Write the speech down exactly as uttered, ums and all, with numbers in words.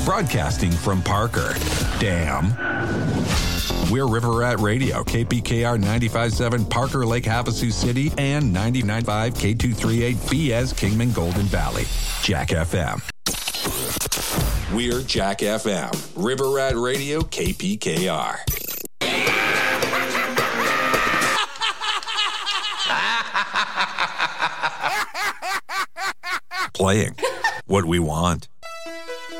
Broadcasting from Parker. Damn. We're River Rat Radio, K P K R ninety-five point seven, Parker Lake, Havasu City, and ninety-nine point five, K two thirty-eight, B S Kingman, Golden Valley. Jack F M. We're Jack F M, River Rat Radio, K P K R. Playing what we want.